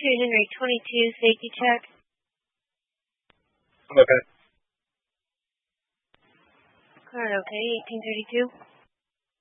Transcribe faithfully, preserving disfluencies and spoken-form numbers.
two Henry twenty-two, safety check. I'm okay. Card okay, eighteen thirty-two.